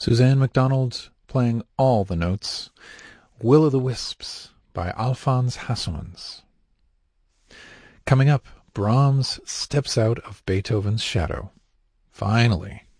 Suzanne MacDonald playing all the notes. Will-o'-the-Wisps by Alphonse Hassomans. Coming up, Brahms steps out of Beethoven's shadow. Finally.